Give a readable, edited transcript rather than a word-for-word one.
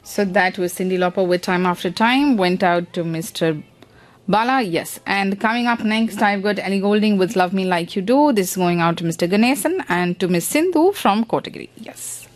So that was Cyndi Lauper with Time After Time. Went out to Mr. Bala, yes. And coming up next, I've got Ellie Goulding with Love Me Like You Do. This is going out to Mr. Ganesan and to Miss Sindhu from Kotagiri. Yes.